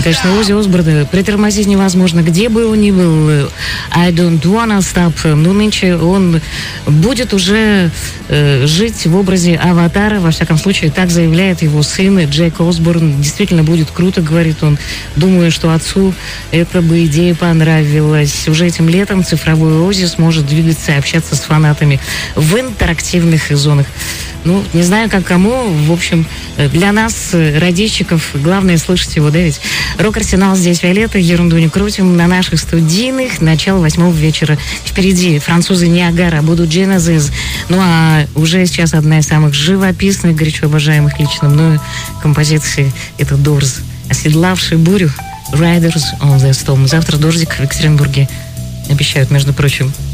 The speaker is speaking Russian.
Конечно, Оззи Осборна притормозить невозможно. Где бы он ни был, I don't wanna stop. Но нынче он будет уже жить в образе аватара. Во всяком случае, так заявляет его сын Джек Осборн. Действительно будет круто, говорит он. Думаю, что отцу эта бы идея понравилась. Уже этим летом цифровой Оззи сможет двигаться и общаться с фанатами в интерактивных зонах. Ну, не знаю, как кому. В общем, для нас, радищиков, главное слышать его, да ведь? Рок-арсенал здесь, Виолетта, ерунду не крутим. На наших студийных начало 8 вечера. Впереди французы Ниагара, будут Genesis. Ну, а уже сейчас одна из самых живописных, горячо обожаемых лично мною композиций — это Doors, оседлавший бурю, Riders on the Storm. Завтра дождик в Екатеринбурге обещают, между прочим.